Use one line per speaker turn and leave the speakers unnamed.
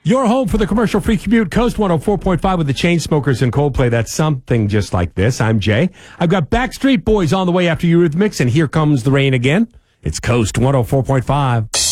Your home for the commercial-free commute, Coast 104.5 with the Chainsmokers and Coldplay. That's something just like this. I'm Jay. I've got Backstreet Boys on the way after Eurythmics, and here comes the rain again. It's Coast 104.5.